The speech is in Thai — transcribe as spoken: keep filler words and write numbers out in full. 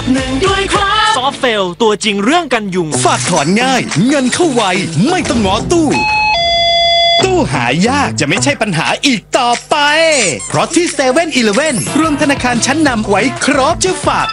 บหนึ่งด้วยครับซอฟเฟลตัวจริงเรื่องกันยุงฝากถอนง่ายเงินเข้าไวไม่ต้องงอตู้ตู้หายากจะไม่ใช่ปัญหาอีกต่อไปเพราะที่เซเว่นอีเลฟเว่นรวมธนาคารชั้นนำไว้ครบจะฝาก